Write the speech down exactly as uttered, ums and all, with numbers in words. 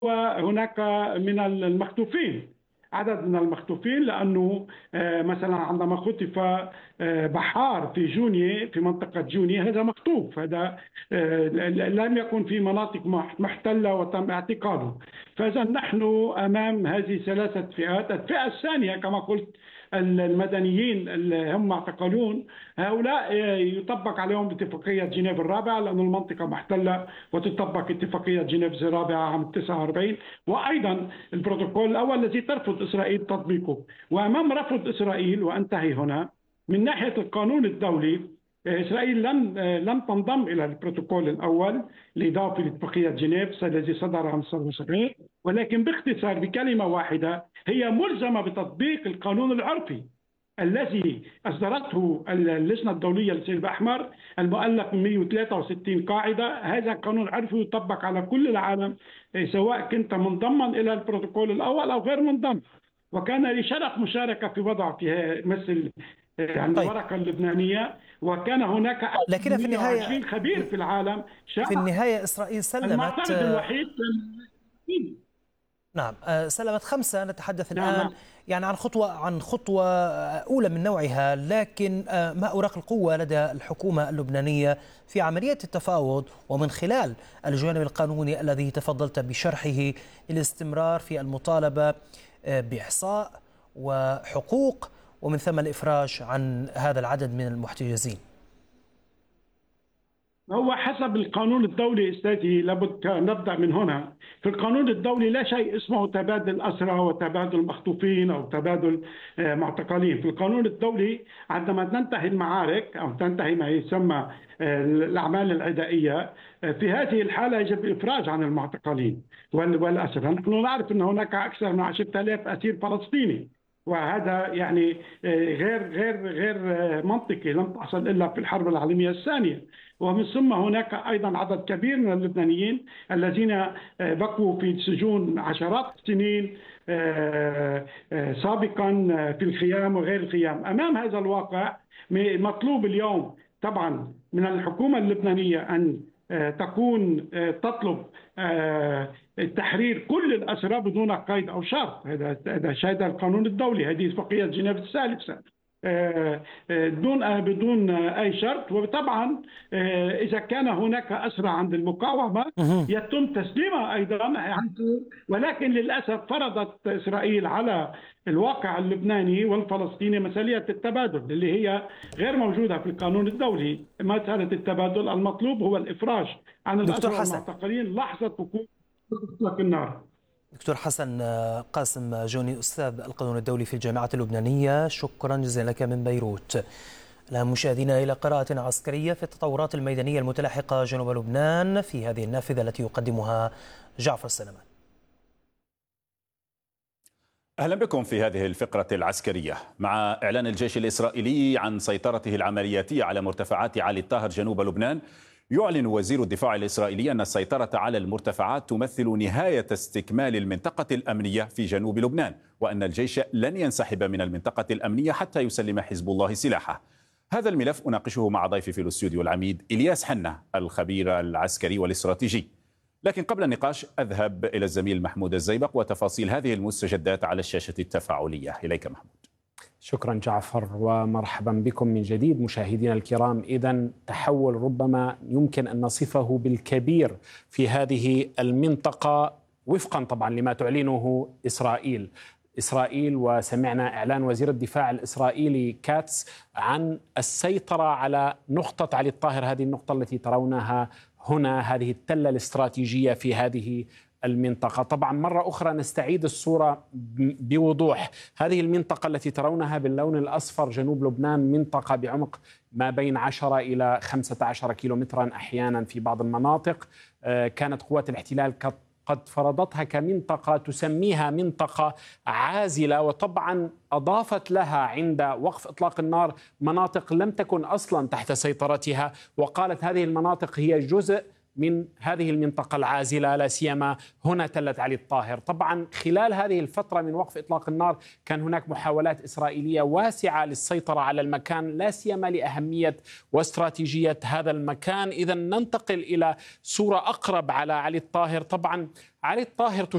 وهناك من المخطوفين، عدد من المخطوفين، لأنه آه، مثلا عندما خطف آه، بحار في جوني، في منطقة جوني، هذا مخطوف، هذا آه، لم يكن في مناطق محتلة وتم اعتقاله. فإذا نحن أمام هذه ثلاثة فئات. الفئة الثانية كما قلت المدنيين اللي هم معتقلون، هؤلاء يطبق عليهم اتفاقية جنيف الرابعة، لأن المنطقة محتلة وتطبق اتفاقية جنيف الرابعة عام تسعة وأربعين، وأيضا البروتوكول الأول الذي ترفض إسرائيل تطبيقه. وأمام رفض إسرائيل، وأنتهي هنا، من ناحية القانون الدولي، إسرائيل لم لم تنضم إلى البروتوكول الأول لإضافة لاتفاقية جنيف الذي صدر عام سبعة وسبعين، ولكن باختصار بكلمة واحدة هي ملزمة بتطبيق القانون العرفي الذي أصدرته اللجنة الدولية للصليب الأحمر، المؤلف من مئة وثلاثة وستين قاعدة. هذا القانون العرفي يطبق على كل العالم، سواء كنت منضما إلى البروتوكول الأول أو غير منضم. وكان لي شرف مشاركة في وضع في مثل يعني طيب، الورقة اللبنانية، وكان هناك أكثر لكن من في مئة وعشرين النهاية خبير في العالم في شارك. النهاية إسرائيل سلمت. المعترض الوحيد نعم، آه، سلمت خمسة. نتحدث الآن نعم. يعني عن خطوة عن خطوة أولى من نوعها، لكن آه، ما أوراق القوة لدى الحكومة اللبنانية في عملية التفاوض ومن خلال الجانب القانوني الذي تفضلت بشرحه للاستمرار في المطالبة آه، بإحصاء وحقوق ومن ثم الإفراج عن هذا العدد من المحتجزين؟ هو حسب القانون الدولي استاذي، لابد نبدا من هنا. في القانون الدولي لا شيء اسمه تبادل اسرى وتبادل مخطوفين او تبادل آه، معتقلين. في القانون الدولي عندما تنتهي المعارك او تنتهي ما يسمى آه، الاعمال العدائيه، آه، في هذه الحاله يجب الافراج عن المعتقلين وال- والاسرى. نحن نعرف ان هناك اكثر من عشرة آلاف اسير فلسطيني، وهذا يعني آه، غير غير غير آه، منطقي، لم تحصل الا في الحرب العالميه الثانيه. ومن ثم هناك أيضا عدد كبير من اللبنانيين الذين بقوا في السجون عشرات السنين سابقا في الخيام وغير الخيام. أمام هذا الواقع مطلوب اليوم طبعا من الحكومة اللبنانية أن تكون تطلب تحرير كل الأسرى بدون قيد أو شرط. هذا هذا شهد القانون الدولي، هذه اتفاقية جنيف الثالثة، بدون بدون اي شرط. وطبعا اذا كان هناك اسرى عند المقاومه يتم تسليمها ايضا، ولكن للاسف فرضت اسرائيل على الواقع اللبناني والفلسطيني مسألة التبادل اللي هي غير موجوده في القانون الدولي. مسألة التبادل المطلوب هو الافراج عن دكتور الاسرى حسن والمعتقلين لحظه وقوع اطلاق النار. دكتور حسن قاسم جوني، أستاذ القانون الدولي في الجامعة اللبنانية، شكرا جزيلا لك من بيروت. الآن مشاهدينا إلى قراءة عسكرية في التطورات الميدانية المتلاحقة جنوب لبنان في هذه النافذة التي يقدمها جعفر السلمان. أهلا بكم في هذه الفقرة العسكرية. مع إعلان الجيش الإسرائيلي عن سيطرته العملياتية على مرتفعات علي الطاهر جنوب لبنان، يعلن وزير الدفاع الإسرائيلي أن السيطرة على المرتفعات تمثل نهاية استكمال المنطقة الأمنية في جنوب لبنان، وأن الجيش لن ينسحب من المنطقة الأمنية حتى يسلم حزب الله سلاحه. هذا الملف أناقشه مع ضيفي في الاستوديو العميد إلياس حنة، الخبير العسكري والاستراتيجي. لكن قبل النقاش أذهب إلى الزميل محمود الزيبق وتفاصيل هذه المستجدات على الشاشة التفاعلية. إليك محمود. شكرا جعفر، ومرحبا بكم من جديد مشاهدينا الكرام. إذن تحول ربما يمكن أن نصفه بالكبير في هذه المنطقة وفقا طبعا لما تعلنه إسرائيل. إسرائيل وسمعنا إعلان وزير الدفاع الإسرائيلي كاتس عن السيطرة على نقطة علي الطاهر، هذه النقطة التي ترونها هنا، هذه التلة الاستراتيجية في هذه المنطقة. طبعا مرة أخرى نستعيد الصورة بوضوح. هذه المنطقة التي ترونها باللون الأصفر جنوب لبنان منطقة بعمق ما بين عشرة إلى خمسة عشر كيلومترا أحيانا في بعض المناطق. كانت قوات الاحتلال قد فرضتها كمنطقة تسميها منطقة عازلة، وطبعا أضافت لها عند وقف إطلاق النار مناطق لم تكن أصلا تحت سيطرتها، وقالت هذه المناطق هي جزء من هذه المنطقة العازلة، لا سيما هنا تلة علي الطاهر. طبعا خلال هذه الفترة من وقف إطلاق النار كان هناك محاولات إسرائيلية واسعة للسيطرة على المكان، لا سيما لأهمية واستراتيجية هذا المكان. إذا ننتقل إلى صورة أقرب على علي الطاهر. طبعا علي الطاهر